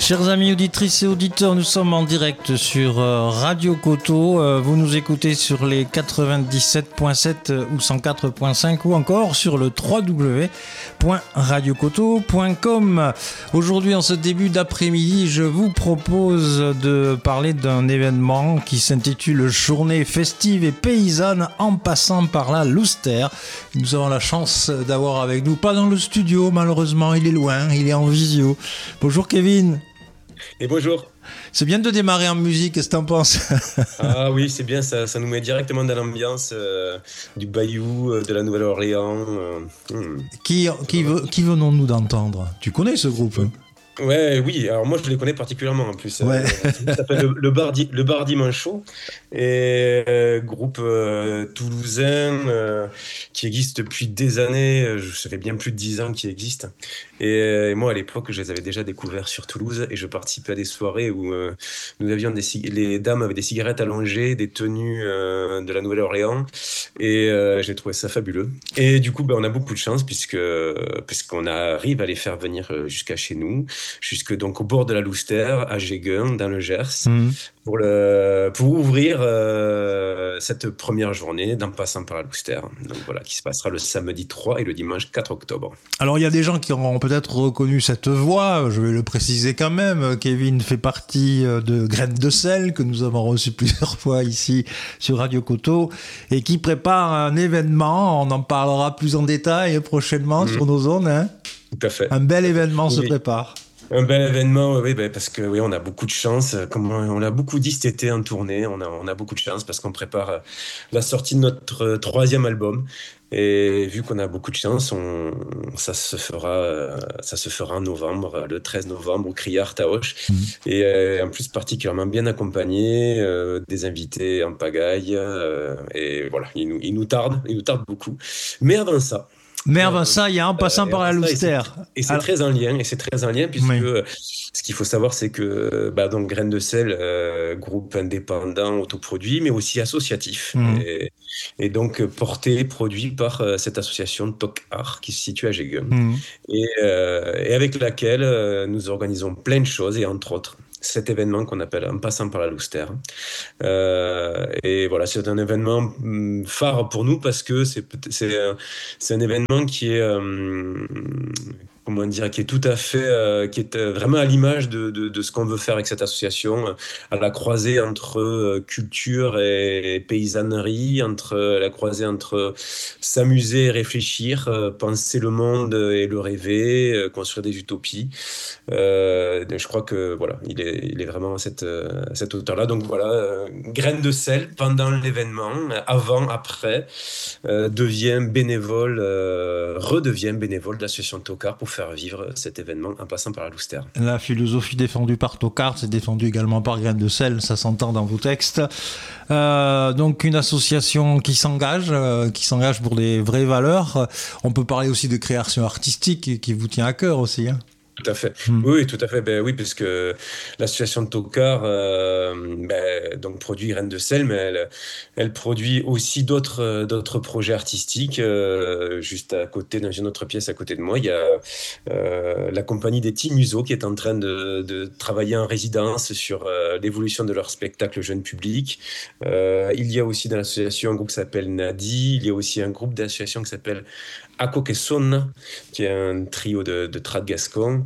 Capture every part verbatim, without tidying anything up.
Chers amis auditrices et auditeurs, nous sommes en direct sur euh, Radio Coteau. Euh, vous nous écoutez sur les quatre-vingt-dix-sept virgule sept ou cent quatre virgule cinq ou encore sur le w w w point radio coteau point com. Aujourd'hui, en ce début d'après-midi, je vous propose de parler d'un événement qui s'intitule Journée festive et paysanne en passant par la Louster. Nous avons la chance d'avoir avec nous, pas dans le studio malheureusement, il est loin, il est en visio. Bonjour Kevin. Et bonjour. C'est bien de démarrer en musique, qu'est-ce que t'en penses? Ah oui, c'est bien, ça, ça nous met directement dans l'ambiance euh, du Bayou, euh, de la Nouvelle-Orléans. Euh, hmm. Qui, qui, qui venons-nous d'entendre? Tu connais ce groupe? Ouais, oui, alors moi je les connais particulièrement en plus. Ouais. Euh, ça s'appelle le, le, bar, le Bar Dimanchot, et euh, groupe euh, toulousain euh, qui existe depuis des années, ça fait bien plus de dix ans qu'il existe. Et, euh, et moi à l'époque je les avais déjà découverts sur Toulouse et je participais à des soirées où euh, nous avions des les dames avaient des cigarettes allongées, des tenues euh, de la Nouvelle-Orléans, et euh, j'ai trouvé ça fabuleux. Et du coup ben, on a beaucoup de chance puisque puisqu'on arrive à les faire venir jusqu'à chez nous, jusque donc au bord de la Louster, à Jégun, dans le Gers, mmh. pour, le, pour ouvrir euh, cette première journée d'en passant par la Louster. Donc voilà, qui se passera le samedi trois et le dimanche quatre octobre. Alors il y a des gens qui auront peut-être reconnu cette voix, je vais le préciser quand même. Kevin fait partie de Graines de sel, que nous avons reçu plusieurs fois ici sur Radio Coteau, et qui prépare un événement, on en parlera plus en détail prochainement mmh. sur nos ondes. Hein. Tout à fait. Un bel événement oui. se oui. prépare. Un bel événement, oui, ben parce que oui, on a beaucoup de chance. Comme on l'a beaucoup dit cet été en tournée, on a, on a beaucoup de chance parce qu'on prépare la sortie de notre troisième album. Et vu qu'on a beaucoup de chance, on, ça se fera, ça se fera en novembre, le treize novembre au Criard Taoche. Mmh. Et euh, en plus particulièrement bien accompagné, euh, des invités en pagaille. Euh, et voilà, il nous, il nous tarde, il nous tarde beaucoup. Mais avant ça. Mais avant ça, il y a en passant euh, par la Louster. Et c'est, et c'est très en lien, et c'est très en lien, puisque oui. ce qu'il faut savoir, c'est que bah, donc, Graines de sel, euh, groupe indépendant, autoproduit, mais aussi associatif. Mmh. Et, et donc porté, produit par euh, cette association T O C Art qui se situe à Jégun. Mmh. Et, euh, et avec laquelle euh, nous organisons plein de choses, et entre autres, cet événement qu'on appelle En passant par la Louster. Euh, et voilà, c'est un événement phare pour nous parce que c'est, c'est, c'est un événement qui est, euh, comment dire, qui est tout à fait, euh, qui est vraiment à l'image de, de, de ce qu'on veut faire avec cette association, à la croisée entre culture et paysannerie, entre la croisée entre s'amuser et réfléchir, penser le monde et le rêver, construire des utopies. Euh, je crois que voilà, il est, il est vraiment à cette, à cette hauteur-là. Donc voilà, euh, Graines de sel pendant l'événement, avant, après, euh, devient bénévole, euh, redevient bénévole de l'association T O C Art pour faire vivre cet événement en passant par la Louster. La philosophie défendue par T O C Art, c'est défendue également par Graines de sel, ça s'entend dans vos textes. Euh, donc une association qui s'engage, euh, qui s'engage pour des vraies valeurs. On peut parler aussi de création artistique qui vous tient à cœur aussi, hein. Tout à fait. Mmh. Oui, tout à fait. Ben oui, parce que l'association de T O C Art euh, ben, donc produit Graines de sel, mais elle, elle produit aussi d'autres, d'autres projets artistiques. Euh, juste à côté, dans une autre pièce à côté de moi, il y a euh, la compagnie des Petits Museaux qui est en train de, de travailler en résidence sur euh, l'évolution de leur spectacle jeune public. Euh, il y a aussi dans l'association un groupe qui s'appelle Nadi. Il y a aussi un groupe d'association qui s'appelle Akokeson, qui est un trio de, de trad gascon.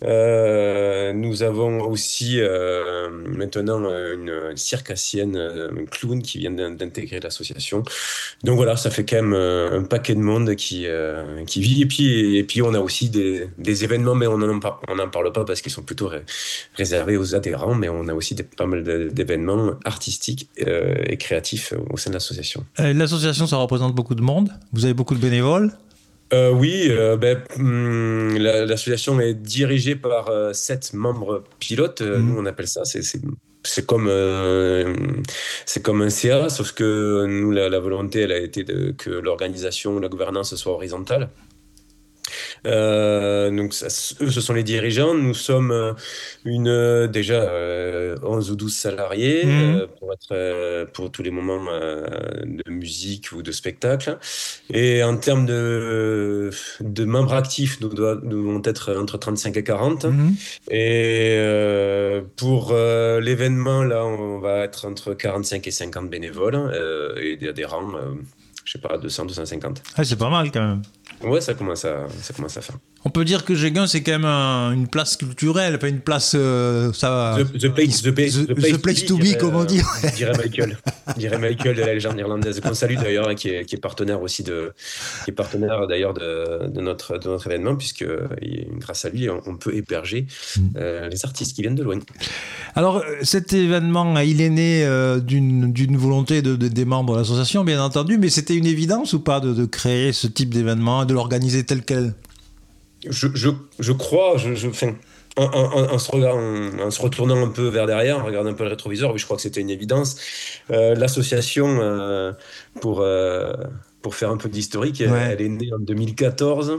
Euh, nous avons aussi euh, maintenant une, une circassienne, un clown qui vient d'intégrer l'association. Donc voilà, ça fait quand même un paquet de monde qui, euh, qui vit. Et puis, et puis on a aussi des, des événements, mais on n'en par, parle pas parce qu'ils sont plutôt ré, réservés aux adhérents, mais on a aussi des, pas mal d'événements artistiques euh, et créatifs au sein de l'association. L'association, ça représente beaucoup de monde. Vous avez beaucoup de bénévoles. Euh, oui, euh, ben, hum, la, l'association est dirigée par euh, sept membres pilotes. Mmh. Nous, on appelle ça. C'est, c'est, c'est comme euh, c'est comme un C A, sauf que nous, la, la volonté, elle a été de, que l'organisation, la gouvernance soit horizontale. Euh, donc ça, eux, ce sont les dirigeants. Nous sommes euh, une euh, déjà euh, onze ou douze salariés Mmh. euh, pour être euh, pour tous les moments euh, de musique ou de spectacle. Et en termes de de membres actifs, nous, doit, nous devons être entre trente-cinq et quarante. Mmh. Et euh, pour euh, l'événement, là, on va être entre quarante-cinq et cinquante bénévoles euh, et des adhérents, euh, je sais pas, deux cents, deux cent cinquante. Ah, c'est pas mal quand même. Ouais, ça commence à, ça commence à faire. On peut dire que Géguin, c'est quand même un- une place culturelle, pas une place. Euh, ça, The, the place, the, place- the- the place the place to be, dirait, comme on dit. euh, dirait Michael. Dirait Michael de la légende irlandaise, qu'on salue d'ailleurs, hein, qui est, qui est partenaire aussi de, qui est partenaire d'ailleurs de, de notre, de notre événement, puisque euh, il- grâce à lui, on, on peut héberger euh, les artistes qui viennent de loin. Alors, cet événement, il est né euh, d'une, d'une volonté de, de, des membres de l'association, bien entendu, mais c'était une évidence ou pas de, de créer ce type d'événement et de l'organiser tel quel? Je, je, je crois, je, je, enfin, en, en, en, se regard, en, en se retournant un peu vers derrière, en regardant un peu le rétroviseur, oui, je crois que c'était une évidence. Euh, l'association, euh, pour, euh, pour faire un peu d'historique, Ouais. elle est née en deux mille quatorze.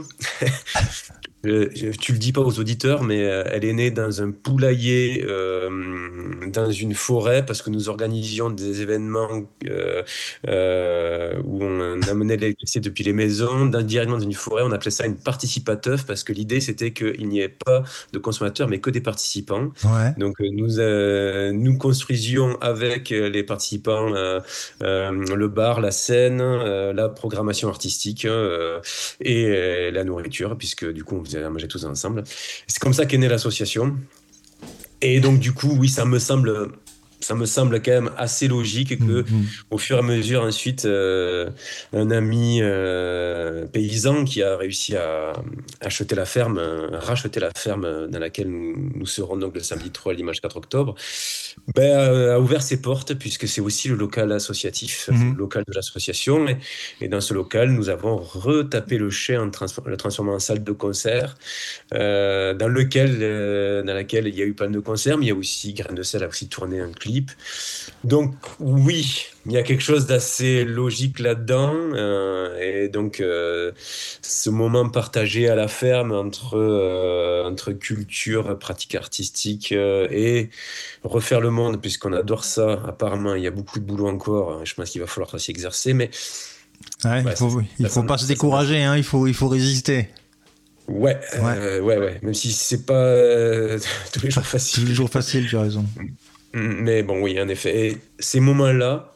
Je, je, tu le dis pas aux auditeurs, mais euh, elle est née dans un poulailler, euh, dans une forêt, parce que nous organisions des événements euh, euh, où on amenait l'électricité depuis les maisons, dans, directement dans une forêt. On appelait ça une participateuf, parce que l'idée c'était qu'il n'y ait pas de consommateurs, mais que des participants. Ouais. Donc euh, nous, euh, nous construisions avec les participants euh, euh, le bar, la scène, euh, la programmation artistique euh, et euh, la nourriture, puisque du coup on à manger tous ensemble. C'est comme ça qu'est née l'association. Et donc, du coup, oui, ça me semble, ça me semble quand même assez logique que, mmh. au fur et à mesure, ensuite, euh, un ami euh, paysan qui a réussi à acheter la ferme, euh, racheter la ferme dans laquelle nous, nous serons donc le samedi trois, dimanche quatre octobre, ben, euh, a ouvert ses portes, puisque c'est aussi le local associatif, mmh. le local de l'association. Et, et dans ce local, nous avons retapé le chai en transform- le transformant en salle de concert, euh, dans, lequel, euh, dans laquelle il y a eu plein de concerts, mais il y a aussi Graines de sel a aussi tourné un clip. Donc oui, il y a quelque chose d'assez logique là-dedans. Euh, et donc euh, ce moment partagé à la ferme entre, euh, entre culture, pratique artistique euh, et refaire le monde, puisqu'on adore ça. Apparemment, il y a beaucoup de boulot encore. Je pense qu'il va falloir s'y exercer, mais ouais, ouais, il faut, ça, il faut ça, pas ça, se décourager, hein, il faut, il faut résister. Ouais, ouais, euh, ouais, ouais. Même si c'est pas euh, tous les jours facile. Tous les jours facile, tu as raison. Mais bon, oui, en effet. Et ces moments-là,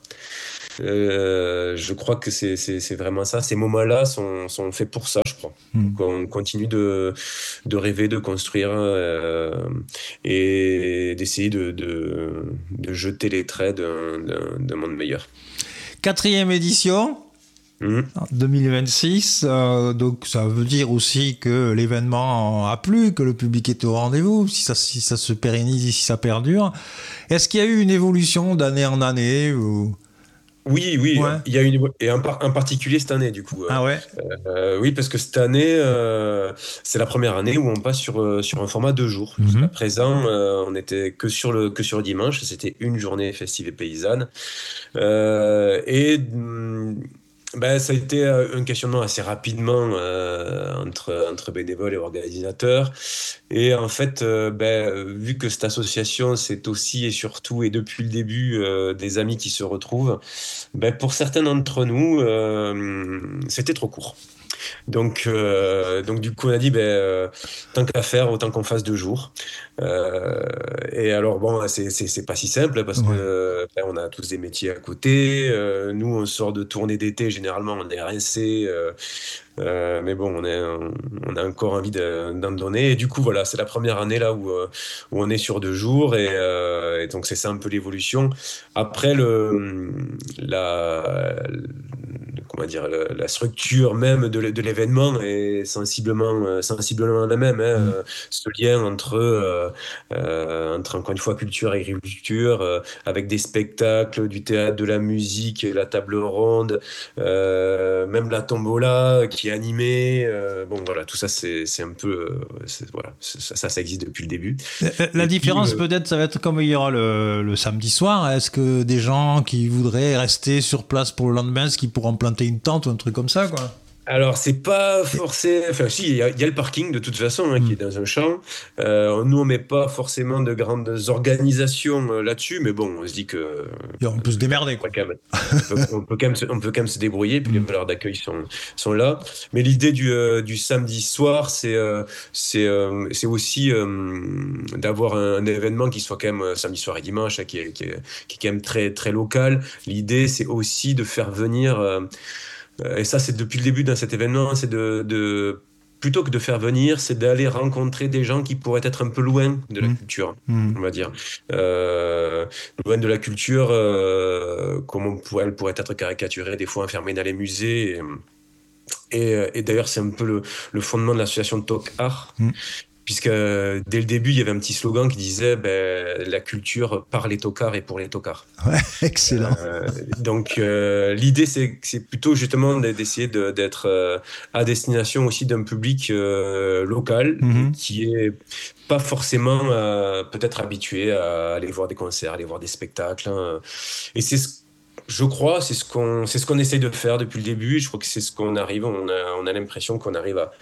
euh, je crois que c'est, c'est, c'est vraiment ça. Ces moments-là sont, sont faits pour ça, je crois. Mm. Donc on continue de, de rêver, de construire euh, et d'essayer de, de, de jeter les traits d'un, d'un, d'un monde meilleur. Quatrième édition. Mmh. deux mille vingt-six, euh, donc ça veut dire aussi que l'événement a plu, que le public est au rendez-vous, si ça, si ça se pérennise, si ça perdure. Est-ce qu'il y a eu une évolution d'année en année ou... Oui, oui, ouais. Il y a une et en, par, en particulier cette année du coup. Ah ouais. Euh, oui, parce que cette année, euh, c'est la première année où on passe sur sur un format deux jours. Mmh. Jusqu'à présent, euh, on était que sur le que sur le dimanche. C'était une journée festive et paysanne. Euh, et Ben, ça a été un questionnement assez rapidement euh, entre, entre bénévoles et organisateurs. Et en fait, euh, ben, vu que cette association, c'est aussi et surtout et depuis le début euh, des amis qui se retrouvent, ben, pour certains d'entre nous, euh, c'était trop court. Donc, euh, donc du coup, on a dit, ben, euh, tant qu'à faire, autant qu'on fasse deux jours. Euh, et alors, bon, c'est, c'est, c'est pas si simple parce ouais. que ben, on a tous des métiers à côté. Euh, nous, on sort de tournée d'été, généralement, on est rincé. Euh, euh, mais bon, on, est, on a encore envie de, d'en donner. Et du coup, voilà, c'est la première année là où, où on est sur deux jours. Et, euh, et donc, c'est ça un peu l'évolution. Après, le, la, comment dire, la, la structure même de, de l'événement est sensiblement, sensiblement la même. Hein. Mmh. Ce lien entre, euh, euh, entre, encore une fois, culture et agriculture, euh, avec des spectacles, du théâtre, de la musique, la table ronde, euh, même la tombola qui est animée. Euh, bon, voilà, tout ça, c'est, c'est un peu... C'est, voilà, c'est, ça, ça existe depuis le début. La, la différence, puis, peut-être, ça va être comme il y aura le, le samedi soir. Est-ce que des gens qui voudraient rester sur place pour le lendemain, est-ce qu'ils pourront planter une tente ou un truc comme ça, quoi ? Alors, c'est pas forcément. Enfin, si, il y, a y a le parking de toute façon hein, mmh. qui est dans un champ. Euh, nous, on met pas forcément de grandes organisations euh, là-dessus, mais bon, on se dit que. Et on peut se démerder, quoi. Quand même, on, peut, on, peut quand même se, on peut quand même se débrouiller, puis mmh. les valeurs d'accueil sont, sont là. Mais l'idée du, euh, du samedi soir, c'est euh, c'est euh, c'est aussi euh, d'avoir un, un événement qui soit quand même euh, samedi soir et dimanche, hein, qui, est, qui, est, qui est quand même très, très local. L'idée, c'est aussi de faire venir. Euh, Et ça, c'est depuis le début dans cet événement, c'est de, de plutôt que de faire venir, c'est d'aller rencontrer des gens qui pourraient être un peu loin de la mmh. culture, mmh. on va dire. Euh, loin de la culture, euh, comme on pourrait, elle pourrait être caricaturée, des fois enfermée dans les musées. Et, et, et d'ailleurs, c'est un peu le, le fondement de l'association Talk Art. Mmh. Puisque dès le début, il y avait un petit slogan qui disait ben, la culture par les tocards et pour les tocards. Ouais, excellent. Euh, donc euh, l'idée, c'est, c'est plutôt justement d'essayer de, d'être euh, à destination aussi d'un public euh, local mm-hmm. qui est pas forcément euh, peut-être habitué à aller voir des concerts, aller voir des spectacles. Hein. Et c'est ce Je crois, c'est ce qu'on, c'est ce qu'on essaye de faire depuis le début. Je crois que c'est ce qu'on arrive. On a, on a l'impression qu'on arrive à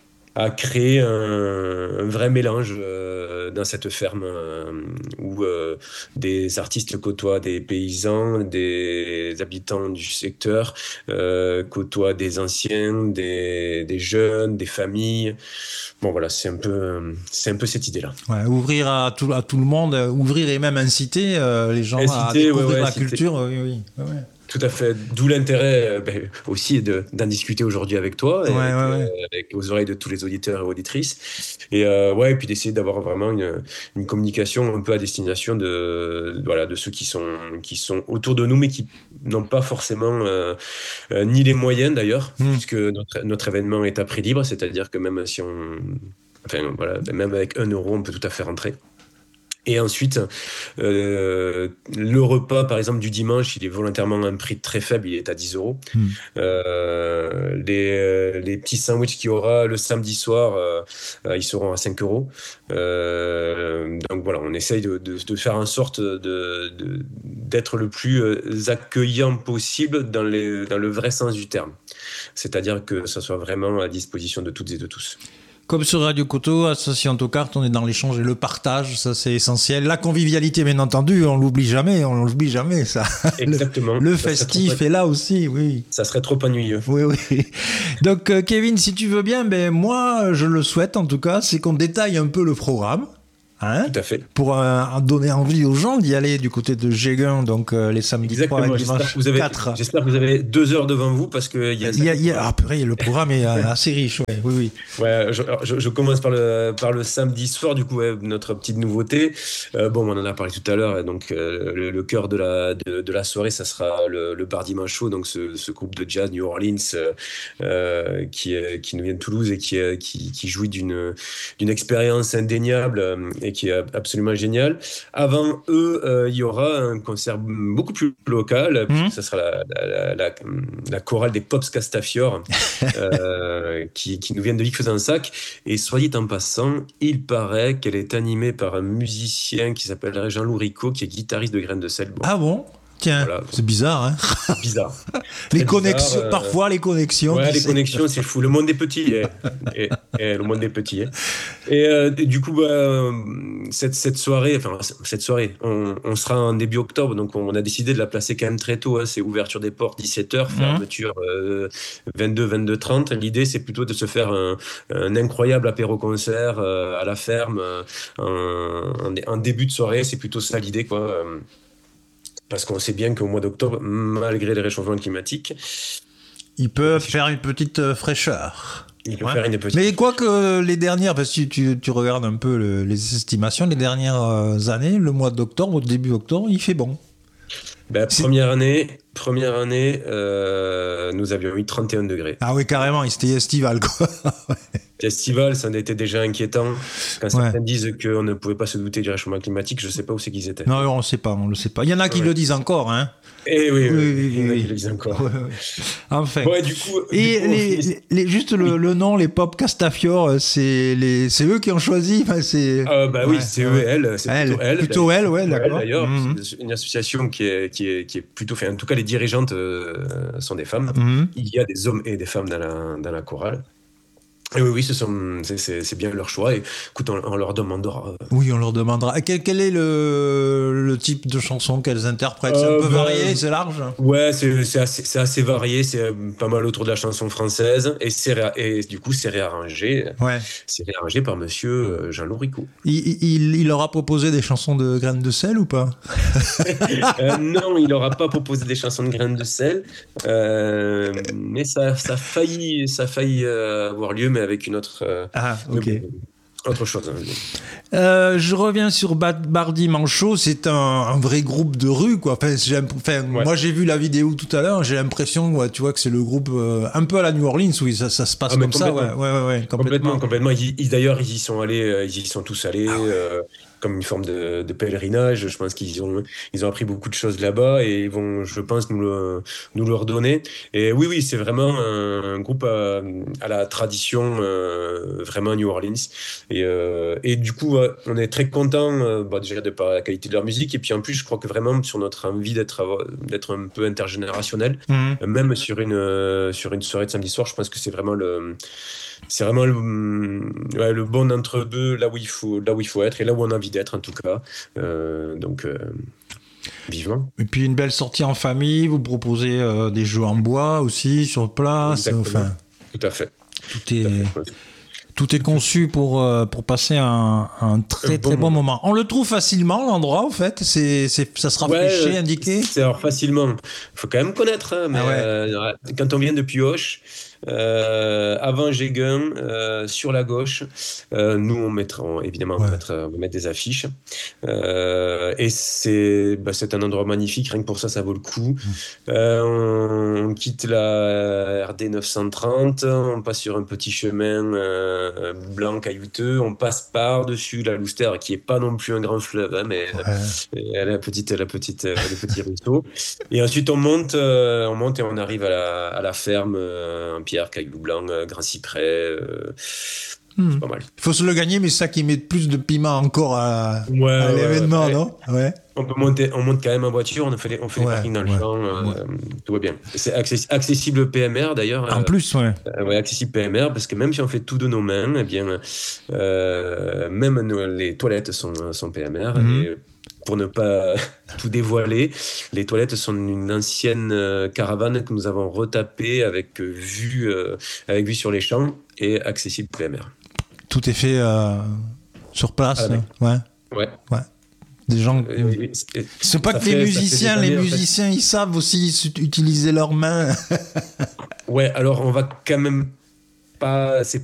à créer un, un vrai mélange euh, dans cette ferme euh, où euh, des artistes côtoient des paysans, des habitants du secteur, euh, côtoient des anciens, des, des jeunes, des familles. Bon voilà, c'est un peu, c'est un peu cette idée-là. Ouais, ouvrir à tout, à tout le monde, ouvrir et même inciter euh, les gens inciter, à découvrir ouais, ouais, la inciter. culture. Oui, oui. Ouais, ouais. Tout à fait. D'où l'intérêt ben, aussi de, d'en discuter aujourd'hui avec toi, et ouais, avec, ouais, ouais. Euh, avec aux oreilles de tous les auditeurs et auditrices. Et, euh, ouais, et puis d'essayer d'avoir vraiment une, une communication un peu à destination de, voilà, de ceux qui sont, qui sont autour de nous, mais qui n'ont pas forcément euh, euh, ni les moyens d'ailleurs, mmh. puisque notre, notre événement est à prix libre, c'est-à-dire que même si on... Enfin, voilà, même avec un euro, on peut tout à fait rentrer. Et ensuite, euh, le repas, par exemple, du dimanche, il est volontairement à un prix très faible, il est à dix euros. Mmh. Euh, les, les petits sandwichs qu'il y aura le samedi soir, euh, ils seront à cinq euros. Euh, donc voilà, on essaye de, de, de faire en sorte de, de, d'être le plus accueillant possible dans, les, dans le vrai sens du terme. C'est-à-dire que ça soit vraiment à disposition de toutes et de tous. Comme sur Radio Coteau, Association Tocart, on est dans l'échange et le partage, ça c'est essentiel. La convivialité, bien entendu, on l'oublie jamais, on l'oublie jamais, ça. Exactement. Le, le ça festif est là aussi, oui. Ça serait trop ennuyeux. Oui, oui. Donc, euh, Kevin, si tu veux bien, ben, moi, je le souhaite en tout cas, c'est qu'on détaille un peu le programme. Hein, tout à fait. Pour euh, donner envie aux gens d'y aller du côté de Géguin, donc euh, les samedis trois et dimanche quatre. J'espère que vous avez deux heures devant vous parce que il y a. Il y a, il y a ah, purée, le programme est assez riche, ouais, oui, oui. Ouais, je, je, je commence par le par le samedi soir, du coup, ouais, notre petite nouveauté. Euh, bon, on en a parlé tout à l'heure, donc euh, le, le cœur de la de, de la soirée, ça sera le, le Bar Dimanche, donc ce, ce groupe de jazz New Orleans euh, qui qui nous vient de Toulouse et qui qui, qui jouit d'une d'une expérience indéniable et qui est absolument génial. Avant eux, euh, il y aura un concert beaucoup plus local, puisque mmh. ça sera la, la, la, la chorale des Pops Castafiore, euh, qui, qui nous viennent de Vic-Fezensac. Et soit dit en passant, il paraît qu'elle est animée par un musicien qui s'appellerait Jean-Loup Ricot, qui est guitariste de Graines de Sel. Bon. Ah bon ? Tiens, voilà. C'est bizarre, hein. C'est bizarre. Les connexions, bizarre, euh... parfois les connexions. Ouais, les sais. connexions, c'est fou. Le monde est petit. Et, et, et le monde est petit. Et, et, euh, et du coup, bah, cette, cette soirée, enfin, cette soirée, on, on sera en début octobre, donc on a décidé de la placer quand même très tôt. Hein. C'est ouverture des portes dix-sept heures, fermeture euh, vingt-deux, vingt-deux trente. L'idée, c'est plutôt de se faire un, un incroyable apéro-concert euh, à la ferme, euh, en, en, en début de soirée. C'est plutôt ça l'idée, quoi. Euh, Parce qu'on sait bien qu'au mois d'octobre, malgré les réchauffements climatiques, il peut faire une petite fraîcheur. Il peut ouais. faire une petite. Mais quoi que les dernières, parce que tu, tu regardes un peu le, les estimations, les dernières années, le mois d'octobre, au début octobre, il fait bon. Ben, première année, première année, euh, nous avions eu trente et un degrés. Ah oui, carrément, c'était estival, quoi. Estival, ça en était déjà inquiétant. Quand ouais. certains disent qu'on ne pouvait pas se douter du réchauffement climatique, je ne sais pas où c'est qu'ils étaient. Non, on ne sait pas, on le sait pas. Il y en a qui ouais. le disent encore, hein. Eh oui, oui, oui, oui, il y en a oui. qui le disent encore. Ouais, ouais. Enfin. Ouais, du coup, et du coup, les, les, les, juste le, oui. le nom, les Pop Castafiore, c'est, les, c'est eux qui ont choisi. Enfin, c'est... Ah bah oui, ouais, c'est ouais. eux, elle. C'est elle, plutôt elle. Plutôt elle, ouais, d'accord. Elle, d'ailleurs, mm-hmm. c'est une association qui est, qui est, qui est plutôt, enfin, en tout cas, les dirigeantes euh, sont des femmes. Mmh. Il y a des hommes et des femmes dans la, dans la chorale. Et oui, oui, ce sont, c'est, c'est, c'est bien leur choix. Et écoute, on, on leur demandera. Oui, on leur demandera. Quel, quel est le, le type de chanson qu'elles interprètent? C'est euh, un peu ben, varié, c'est large? Ouais, c'est, c'est, assez, c'est assez varié. C'est pas mal autour de la chanson française. Et, c'est, et du coup, c'est réarrangé. Ouais. C'est réarrangé par monsieur Jean-Loup Ricou. Il, il, il leur a proposé des chansons de Graines de sel ou pas? euh, Non, il n'aura pas proposé des chansons de Graines de sel. Euh, mais ça, ça a failli, ça a failli euh, avoir lieu. Mais avec une autre, euh, ah, ok. euh, autre chose. Euh, je reviens sur Bardi Manchot, c'est un, un vrai groupe de rue, quoi. Enfin, j'ai, enfin ouais. Moi, j'ai vu la vidéo tout à l'heure, j'ai l'impression, ouais, tu vois, que c'est le groupe euh, un peu à la New Orleans, où ça, ça se passe ah, comme ça, ouais, ouais, ouais, ouais, complètement. Complètement, complètement. Ils, ils, d'ailleurs, ils y sont allés, ils y sont tous allés. Ah, ouais. euh, comme une forme de, de pèlerinage. Je pense qu'ils ont, ils ont appris beaucoup de choses là-bas et ils vont, je pense, nous le, nous le redonner. Et oui, oui, c'est vraiment un, un groupe à, à la tradition euh, vraiment New Orleans. Et, euh, et du coup, on est très content euh, bah, déjà de par la qualité de leur musique. Et puis en plus, je crois que vraiment sur notre envie d'être, d'être un peu intergénérationnel, mmh. même sur une, sur une soirée de samedi soir, je pense que c'est vraiment le... C'est vraiment le, ouais, le bon entre-deux, là où il faut, là où il faut être et là où on a envie d'être en tout cas. Euh, donc, euh, vivement. Et puis une belle sortie en famille, vous proposez euh, des jeux en bois aussi sur place. Enfin, tout à fait. Tout est, tout, fait. tout est conçu pour, euh, pour passer un, un très un bon très bon moment. moment. On le trouve facilement l'endroit en fait. C'est, c'est, ça sera ouais, affiché, indiqué. C'est alors facilement. Il faut quand même connaître. Hein, mais ah ouais. euh, quand on vient de Pioche. Euh, avant Jégun, euh, sur la gauche, euh, nous on mettra on, évidemment ouais. on, va mettre, on va mettre des affiches euh, et c'est, bah, c'est un endroit magnifique, rien que pour ça ça vaut le coup. Mmh. Euh, on, on quitte la R D neuf cent trente, on passe sur un petit chemin euh, blanc caillouteux, on passe par-dessus la Louster qui est pas non plus un grand fleuve hein, mais ouais. elle a la petite, la petite, le petit ruisseau et ensuite on monte, euh, on monte et on arrive à la, à la ferme euh, Pierre, caillou blanc, euh, grand cyprès, euh, mmh. c'est pas mal. Il faut se le gagner, mais c'est ça qui met plus de piment encore à, ouais, à ouais, l'événement, ouais. non ouais. On peut monter, on monte quand même en voiture, on fait les, on fait ouais, les parkings dans ouais, le champ, euh, ouais. tout va bien. C'est access, accessible P M R d'ailleurs. En euh, plus, ouais. Euh, ouais, accessible P M R parce que même si on fait tout de nos mains, eh bien, euh, même nos, les toilettes sont, sont P M R. Mmh. Et, pour ne pas tout dévoiler, les toilettes sont une ancienne euh, caravane que nous avons retapée avec, euh, vue, euh, avec vue sur les champs et accessible P M R. Tout est fait euh, sur place, ah, ouais. Ouais. ouais. Des gens. Euh, et, et, c'est pas que fait, les musiciens, années, les musiciens, en fait. Ils savent aussi utiliser leurs mains. Ouais, alors on va quand même pas. C'est